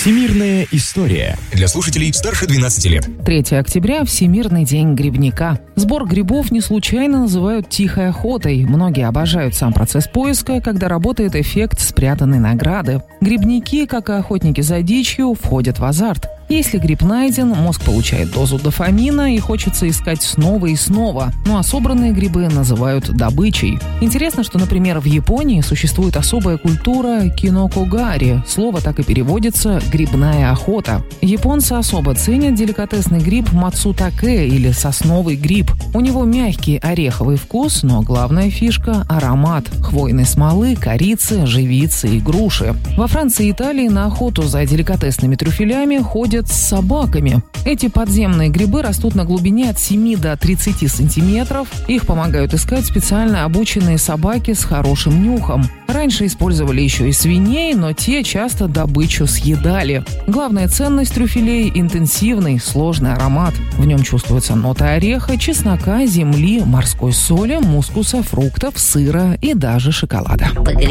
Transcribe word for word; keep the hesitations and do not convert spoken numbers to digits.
Всемирная история. Для слушателей старше двенадцати лет. третьего октября – Всемирный день грибника. Сбор грибов не случайно называют тихой охотой. Многие обожают сам процесс поиска, когда работает эффект спрятанной награды. Грибники, как и охотники за дичью, входят в азарт. Если гриб найден, мозг получает дозу дофамина и хочется искать снова и снова. Ну а собранные грибы называют добычей. Интересно, что, например, в Японии существует особая культура кинокогари. Слово так и переводится «грибная охота». Японцы особо ценят деликатесный гриб мацутаке или сосновый гриб. У него мягкий ореховый вкус, но главная фишка – аромат хвойной смолы, корицы, живицы и груши. Во Франции и Италии на охоту за деликатесными трюфелями ходят с собаками. Эти подземные грибы растут на глубине от семи до тридцати сантиметров. Их помогают искать специально обученные собаки с хорошим нюхом. Раньше использовали еще и свиней, но те часто добычу съедали. Главная ценность трюфелей – интенсивный, сложный аромат. В нем чувствуются ноты ореха, чеснока, земли, морской соли, мускуса, фруктов, сыра и даже шоколада.